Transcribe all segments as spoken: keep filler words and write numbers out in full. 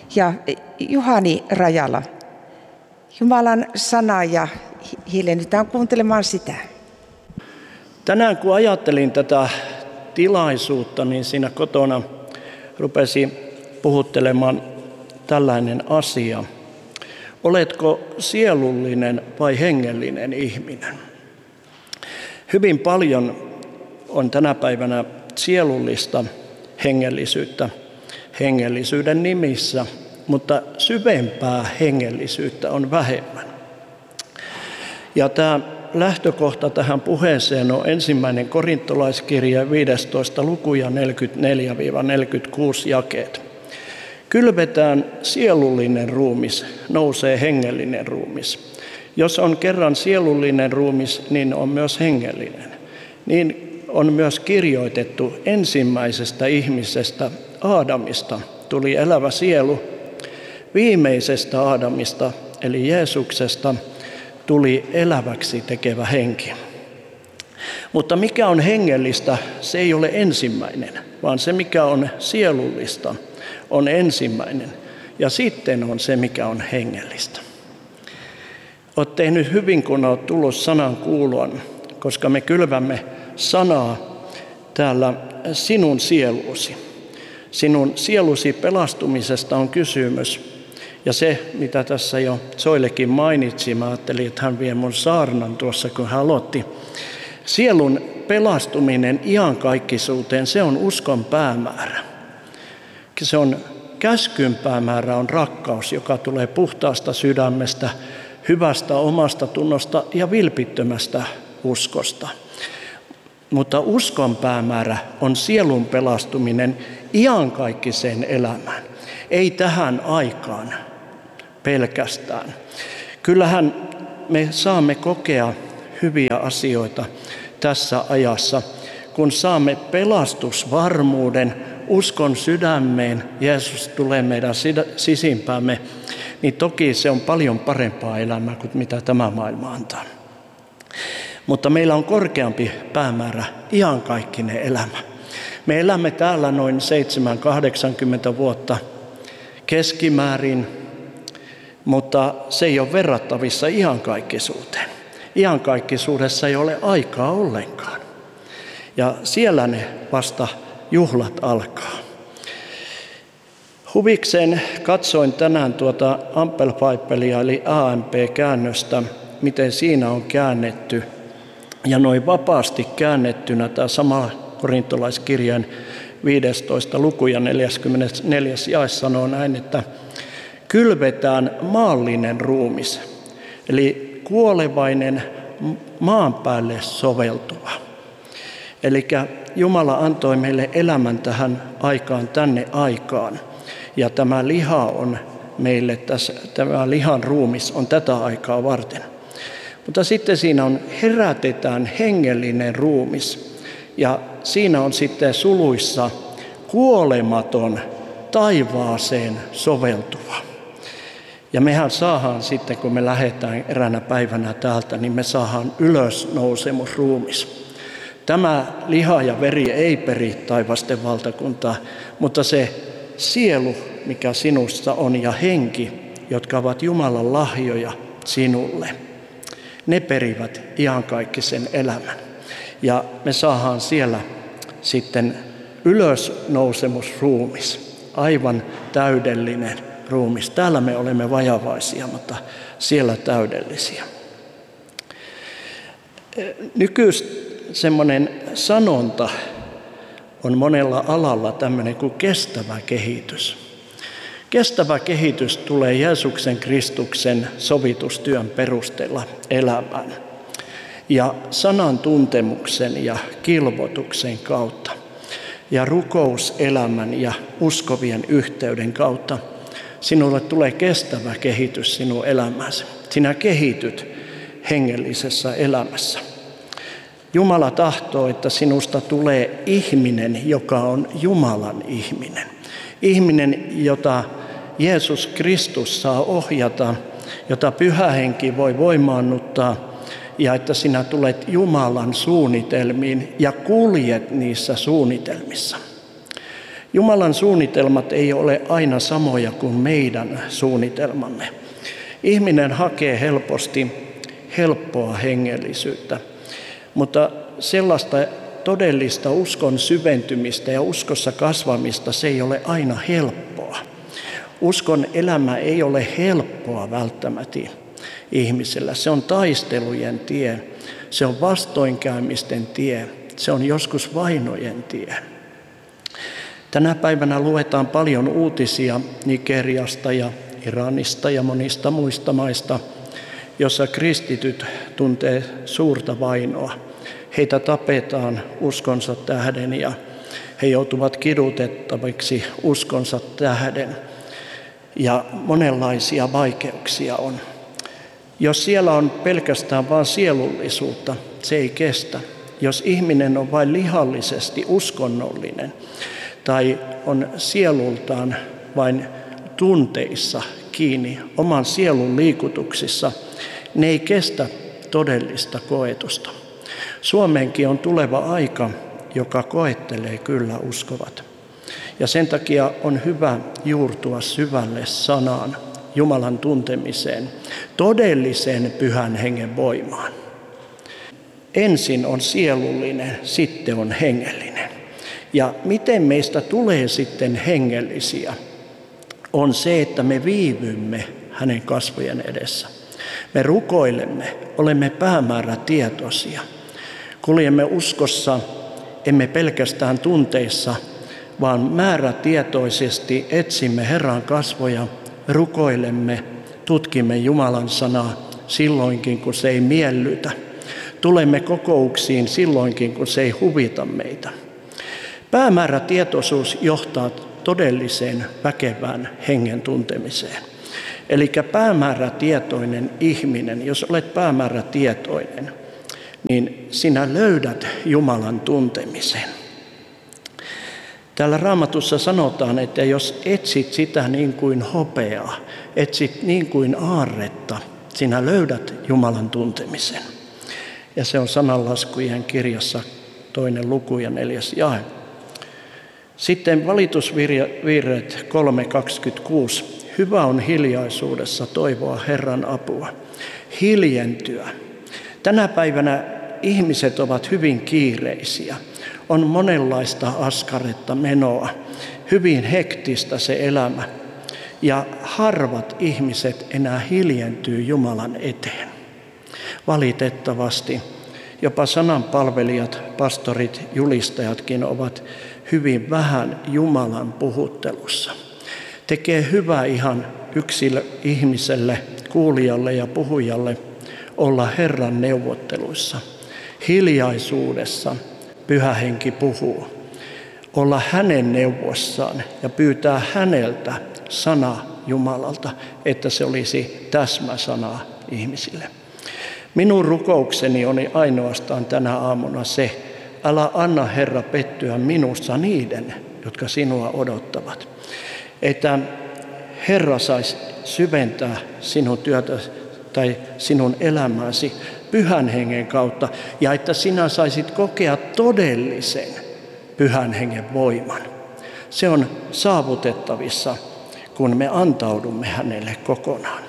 ja Juhani Rajala. Jumalan sana ja hiljennytään kuuntelemaan sitä. Tänään kun ajattelin tätä tilaisuutta, niin siinä kotona rupesi puhuttelemaan tällainen asia. Oletko sielullinen vai hengellinen ihminen? Hyvin paljon on tänä päivänä sielullista hengellisyyttä hengellisyyden nimissä, mutta syvempää hengellisyyttä on vähemmän. Ja tämä lähtökohta tähän puheeseen on ensimmäinen korintolaiskirja viidestoista luku ja neljäkymmentäneljä neljäkymmentäkuusi jakeet. Kylvetään sielullinen ruumis, nousee hengellinen ruumis. Jos on kerran sielullinen ruumis, niin on myös hengellinen. Niin on myös kirjoitettu ensimmäisestä ihmisestä, Aadamista, tuli elävä sielu. Viimeisestä Aadamista, eli Jeesuksesta, tuli eläväksi tekevä henki. Mutta mikä on hengellistä, se ei ole ensimmäinen, vaan se mikä on sielullista on ensimmäinen. Ja sitten on se, mikä on hengellistä. Olet tehnyt hyvin, kun olet tullut sanan kuuloon, koska me kylvämme sanaa täällä sinun sielusi. Sinun sielusi pelastumisesta on kysymys. Ja se, mitä tässä jo Soillekin mainitsi, mä ajattelin, että hän vie mun saarnan tuossa, kun hän aloitti. Sielun pelastuminen iankaikkisuuteen, se on uskon päämäärä. Se on käskyn päämäärä, on rakkaus, joka tulee puhtaasta sydämestä, hyvästä omasta tunnosta ja vilpittömästä uskosta. Mutta uskon päämäärä on sielun pelastuminen iankaikkiseen elämään, ei tähän aikaan pelkästään. Kyllähän me saamme kokea hyviä asioita tässä ajassa, kun saamme pelastusvarmuuden, uskon sydämeen, Jeesus tulee meidän sisimpäämme, niin toki se on paljon parempaa elämää kuin mitä tämä maailma antaa. Mutta meillä on korkeampi päämäärä, iankaikkinen elämä. Me elämme täällä noin seitsemänkymmentä kahdeksankymmentä vuotta keskimäärin, mutta se ei ole verrattavissa iankaikkisuuteen. Iankaikkisuudessa ei ole aikaa ollenkaan. Ja siellä ne vasta juhlat alkaa. Huvikseen katsoin tänään tuota Amplified-peliä eli A M P-käännöstä, miten siinä on käännetty. Ja noin vapaasti käännettynä tämä sama korintolaiskirjan viidestoista luku ja neljäskymmenesneljäs jae sanoo näin, että kylvetään maallinen ruumis, eli kuolevainen maan päälle soveltuva. Eli Jumala antoi meille elämän tähän aikaan, tänne aikaan. Ja tämä liha on meille, tässä, tämä lihan ruumis on tätä aikaa varten. Mutta sitten siinä on herätetään hengellinen ruumis. Ja siinä on sitten suluissa kuolematon taivaaseen soveltuva. Ja mehän saadaan sitten, kun me lähdetään eräänä päivänä täältä, niin me saadaan ylösnousemusruumis. Tämä liha ja veri ei peri taivasten valtakuntaa, mutta se sielu, mikä sinussa on, ja henki, jotka ovat Jumalan lahjoja sinulle, ne perivät iankaikkisen elämän. Ja me saadaan siellä sitten ylösnousemusruumis, aivan täydellinen ruumis. Täällä me olemme vajavaisia, mutta siellä täydellisiä. Nykyistä semmoinen sanonta on monella alalla tämmöinen kuin kestävä kehitys. Kestävä kehitys tulee Jeesuksen Kristuksen sovitustyön perusteella elämään ja sanan tuntemuksen ja kilvoituksen kautta ja rukouselämän ja uskovien yhteyden kautta. Sinulle tulee kestävä kehitys sinun elämäsi. Sinä kehityt hengellisessä elämässä. Jumala tahtoo, että sinusta tulee ihminen, joka on Jumalan ihminen. Ihminen, jota Jeesus Kristus saa ohjata, jota Pyhä Henki voi voimaannuttaa, ja että sinä tulet Jumalan suunnitelmiin ja kuljet niissä suunnitelmissa. Jumalan suunnitelmat ei ole aina samoja kuin meidän suunnitelmamme. Ihminen hakee helposti helppoa hengellisyyttä, mutta sellaista todellista uskon syventymistä ja uskossa kasvamista se ei ole aina helppoa. Uskon elämä ei ole helppoa välttämättä ihmisellä. Se on taistelujen tie, se on vastoinkäymisten tie, se on joskus vainojen tie. Tänä päivänä luetaan paljon uutisia Nigeriasta ja Iranista ja monista muista maista, jossa kristityt tuntee suurta vainoa. Heitä tapetaan uskonsa tähden ja he joutuvat kidutettaviksi uskonsa tähden. Ja monenlaisia vaikeuksia on. Jos siellä on pelkästään vain sielullisuutta, se ei kestä. Jos ihminen on vain lihallisesti uskonnollinen tai on sielultaan vain tunteissa kiinni, oman sielun liikutuksissa, ne ei kestä todellista koetusta. Suomeenkin on tuleva aika, joka koettelee kyllä uskovat. Ja sen takia on hyvä juurtua syvälle sanaan, Jumalan tuntemiseen, todelliseen pyhän hengen voimaan. Ensin on sielullinen, sitten on hengellinen. Ja miten meistä tulee sitten hengellisiä, on se, että me viivymme hänen kasvojen edessä. Me rukoilemme, olemme päämäärätietoisia. Kuljemme uskossa, emme pelkästään tunteissa, vaan määrätietoisesti etsimme Herran kasvoja, rukoilemme, tutkimme Jumalan sanaa silloinkin, kun se ei miellytä. Tulemme kokouksiin silloinkin, kun se ei huvita meitä. Päämäärätietoisuus johtaa todelliseen väkevään hengen tuntemiseen. Eli päämäärätietoinen ihminen, jos olet päämäärätietoinen, niin sinä löydät Jumalan tuntemisen. Täällä Raamatussa sanotaan, että jos etsit sitä niin kuin hopeaa, etsit niin kuin aarretta, sinä löydät Jumalan tuntemisen. Ja se on sananlaskujen kirjassa toinen luku ja neljäs jae. Sitten valitusvirret kolme kaksikymmentäkuusi. Hyvä on hiljaisuudessa toivoa Herran apua. Hiljentyä. Tänä päivänä ihmiset ovat hyvin kiireisiä. On monenlaista askaretta menoa. Hyvin hektistä se elämä. Ja harvat ihmiset enää hiljentyy Jumalan eteen. Valitettavasti jopa sananpalvelijat, pastorit, julistajatkin ovat hyvin vähän Jumalan puhuttelussa. Tekee hyvää ihan yksilö ihmiselle, kuulijalle ja puhujalle olla Herran neuvotteluissa. Hiljaisuudessa Pyhä Henki puhuu. Olla hänen neuvossaan ja pyytää häneltä sana Jumalalta, että se olisi täsmäsana ihmisille. Minun rukoukseni oli ainoastaan tänä aamuna se, älä anna Herra pettyä minussa niiden, jotka sinua odottavat. Että Herra saisi syventää sinun työtä tai sinun elämääsi Pyhän Hengen kautta ja että sinä saisit kokea todellisen Pyhän Hengen voiman. Se on saavutettavissa, kun me antaudumme hänelle kokonaan.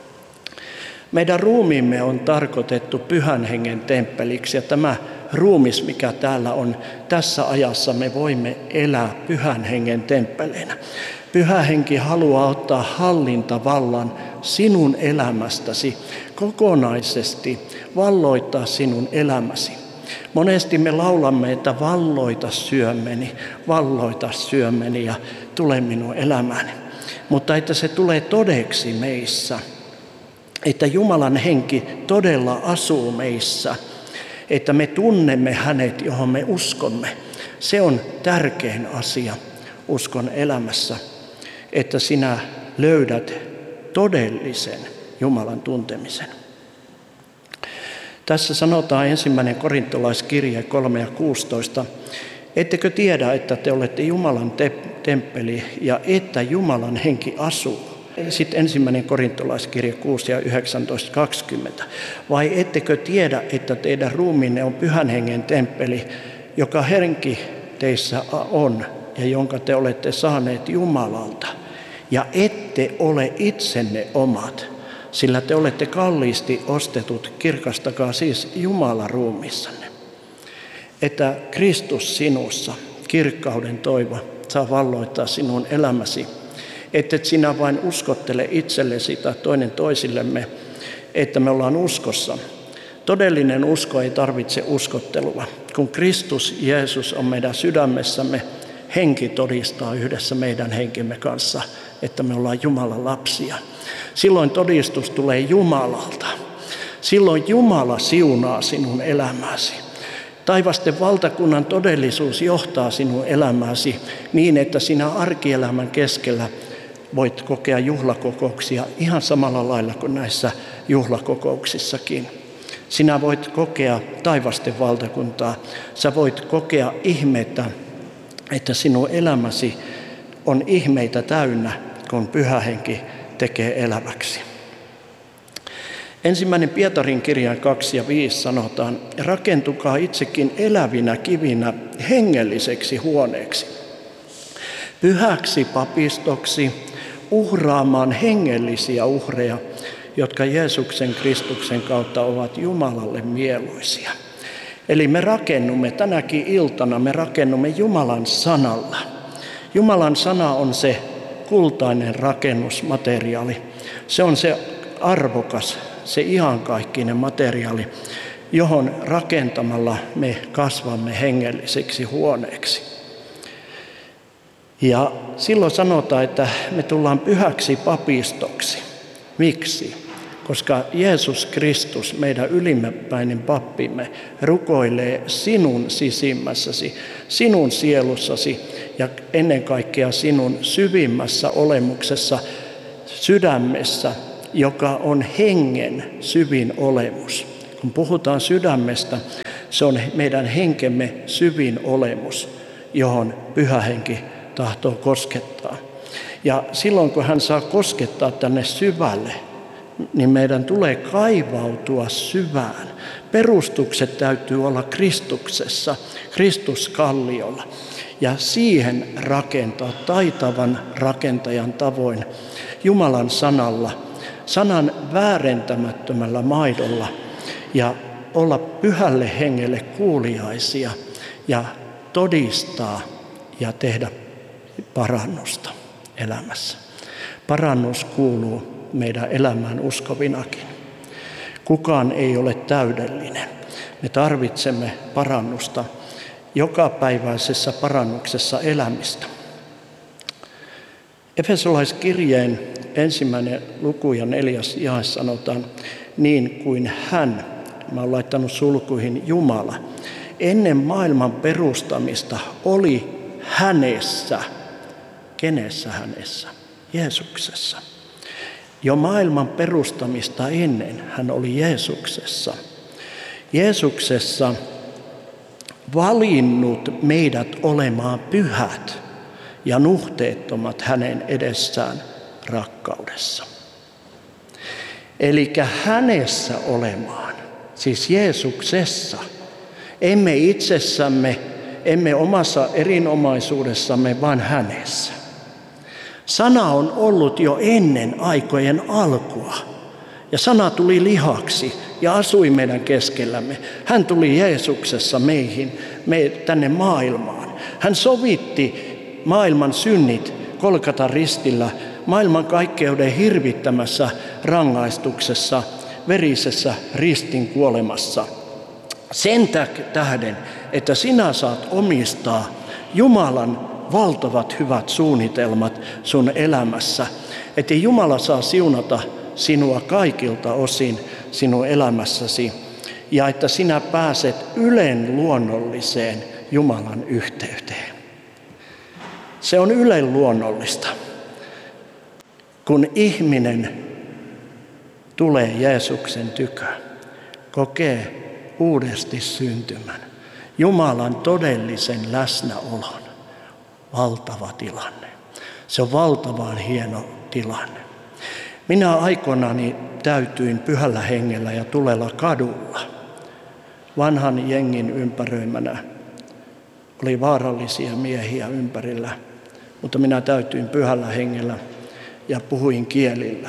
Meidän ruumiimme on tarkoitettu Pyhän Hengen temppeliksi ja tämä ruumis, mikä täällä on, tässä ajassa me voimme elää Pyhän Hengen temppeleinä. Pyhä Henki haluaa ottaa hallintavallan sinun elämästäsi kokonaisesti, valloittaa sinun elämäsi. Monesti me laulamme, että valloita syömeni, valloita syömeni ja tule minun elämäni. Mutta että se tulee todeksi meissä, että Jumalan henki todella asuu meissä, että me tunnemme hänet, johon me uskomme. Se on tärkein asia uskon elämässä, että sinä löydät todellisen Jumalan tuntemisen. Tässä sanotaan ensimmäinen korintolaiskirje kolme ja kuusitoista. Ettekö tiedä, että te olette Jumalan te- temppeli ja että Jumalan henki asuu? Sitten ensimmäinen korintolaiskirje kuusi ja yhdeksäntoista kaksikymmentä. Vai ettekö tiedä, että teidän ruumiinne on Pyhän Hengen temppeli, joka henki teissä on ja jonka te olette saaneet Jumalalta. Ja ette ole itsenne omat, sillä te olette kalliisti ostetut, kirkastakaa siis Jumala ruumissanne. Että Kristus sinussa, kirkkauden toivo, saa valloittaa sinun elämäsi. Että et sinä vain uskottele itsellesi tai toinen toisillemme, että me ollaan uskossa. Todellinen usko ei tarvitse uskottelua. Kun Kristus Jeesus on meidän sydämessämme, henki todistaa yhdessä meidän henkemme kanssa, että me ollaan Jumalan lapsia. Silloin todistus tulee Jumalalta. Silloin Jumala siunaa sinun elämäsi. Taivasten valtakunnan todellisuus johtaa sinun elämäsi niin, että sinä arkielämän keskellä voit kokea juhlakokouksia ihan samalla lailla kuin näissä juhlakokouksissakin. Sinä voit kokea taivasten valtakuntaa. Sä voit kokea ihmettä, että sinun elämäsi on ihmeitä täynnä, kun Pyhä Henki tekee eläväksi. Ensimmäinen Pietarin kirjan kaksi ja viisi sanotaan, rakentukaa itsekin elävinä kivinä hengelliseksi huoneeksi, pyhäksi papistoksi, uhraamaan hengellisiä uhreja, jotka Jeesuksen Kristuksen kautta ovat Jumalalle mieluisia. Eli me rakennumme tänäkin iltana, me rakennumme Jumalan sanalla. Jumalan sana on se kultainen rakennusmateriaali. Se on se arvokas, se iankaikkinen materiaali, johon rakentamalla me kasvamme hengelliseksi huoneeksi. Ja silloin sanotaan, että me tullaan pyhäksi papistoksi. Miksi? Koska Jeesus Kristus, meidän ylimmäpäinen pappimme, rukoilee sinun sisimmässäsi, sinun sielussasi ja ennen kaikkea sinun syvimmässä olemuksessa, sydämessä, joka on hengen syvin olemus. Kun puhutaan sydämestä, se on meidän henkemme syvin olemus, johon Pyhä Henki tahtoo koskettaa. Ja silloin kun hän saa koskettaa tänne syvälle, niin meidän tulee kaivautua syvään. Perustukset täytyy olla Kristuksessa, Kristuskalliolla. Ja siihen rakentaa taitavan rakentajan tavoin Jumalan sanalla, sanan väärentämättömällä maidolla ja olla Pyhälle Hengelle kuuliaisia ja todistaa ja tehdä parannusta elämässä. Parannus kuuluu meidän elämään uskovinakin. Kukaan ei ole täydellinen. Me tarvitsemme parannusta jokapäiväisessä parannuksessa elämistä. Efesolaiskirjeen ensimmäinen luku ja neljäs jae sanotaan, niin kuin hän, mä olen laittanut sulkuihin Jumala, ennen maailman perustamista oli hänessä. Kenessä hänessä? Jeesuksessa. Jo maailman perustamista ennen hän oli Jeesuksessa. Jeesuksessa valinnut meidät olemaan pyhät ja nuhteettomat hänen edessään rakkaudessa. Eli hänessä olemaan, siis Jeesuksessa, emme itsessämme, emme omassa erinomaisuudessamme, vaan hänessä. Sana on ollut jo ennen aikojen alkua. Ja sana tuli lihaksi ja asui meidän keskellämme. Hän tuli Jeesuksessa meihin, me, tänne maailmaan. Hän sovitti maailman synnit Golgatan ristillä, maailman kaikkeuden hirvittämässä rangaistuksessa, verisessä ristin kuolemassa. Sen tähden, että sinä saat omistaa Jumalan valtavat hyvät suunnitelmat sun elämässä, että Jumala saa siunata sinua kaikilta osin sinun elämässäsi ja että sinä pääset ylen luonnolliseen Jumalan yhteyteen. Se on ylen luonnollista. Kun ihminen tulee Jeesuksen tykö, kokee uudesti syntymän, Jumalan todellisen läsnäolon. Valtava tilanne. Se on valtavan hieno tilanne. Minä aikoinani täytyin Pyhällä Hengellä ja tulella kadulla, vanhan jengin ympäröimänä, oli vaarallisia miehiä ympärillä, mutta minä täytyin pyhällä hengellä ja puhuin kielillä.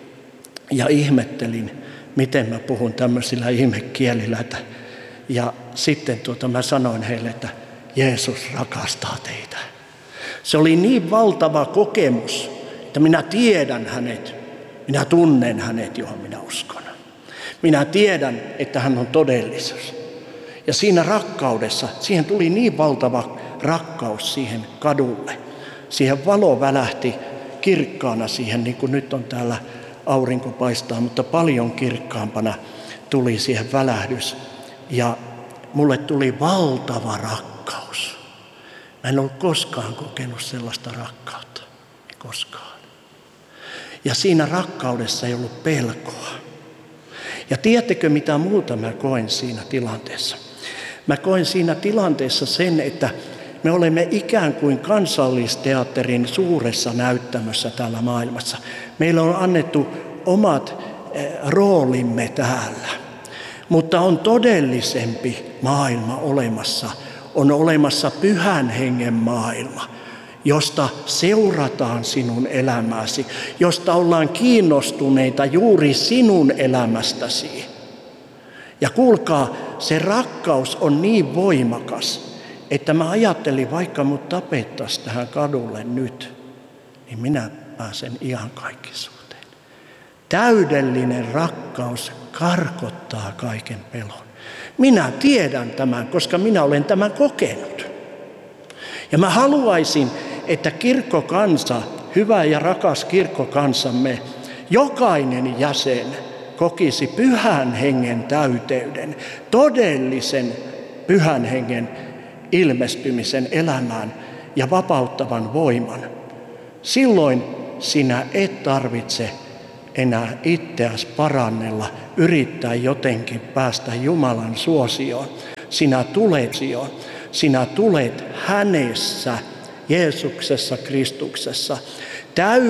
Ja ihmettelin, miten mä puhun tämmöisillä ihmekielillä. Ja sitten tuota mä sanoin heille, että Jeesus rakastaa teitä. Se oli niin valtava kokemus, että minä tiedän hänet, minä tunnen hänet, johon minä uskon. Minä tiedän, että hän on todellisuus. Ja siinä rakkaudessa, siihen tuli niin valtava rakkaus siihen kadulle. Siihen valo välähti kirkkaana siihen, niin kuin nyt on täällä aurinko paistaa, mutta paljon kirkkaampana tuli siihen välähdys. Ja mulle tuli valtava rakkaus. Mä en ollut koskaan kokenut sellaista rakkautta. Koskaan. Ja siinä rakkaudessa ei ollut pelkoa. Ja tiedättekö mitä muuta mä koen siinä tilanteessa? Mä koen siinä tilanteessa sen, että me olemme ikään kuin Kansallisteatterin suuressa näyttämössä täällä maailmassa. Meillä on annettu omat roolimme täällä, mutta on todellisempi maailma olemassa. On olemassa pyhän hengen maailma, josta seurataan sinun elämäsi, josta ollaan kiinnostuneita juuri sinun elämästäsi. Ja kuulkaa, se rakkaus on niin voimakas, että mä ajattelin, vaikka mut tapettaisiin tähän kadulle nyt, niin minä pääsen iankaikkisuuteen. Täydellinen rakkaus karkottaa kaiken pelon. Minä tiedän tämän, koska minä olen tämän kokenut. Ja mä haluaisin, että kirkkokansa, hyvä ja rakas kirkkokansamme, jokainen jäsen kokisi pyhän hengen täyteyden, todellisen pyhän hengen ilmestymisen elämään ja vapauttavan voiman. Silloin sinä et tarvitse enää itseäsi parannella, yrittää jotenkin päästä Jumalan suosioon. Sinä tulet, sinä tulet hänessä, Jeesuksessa, Kristuksessa.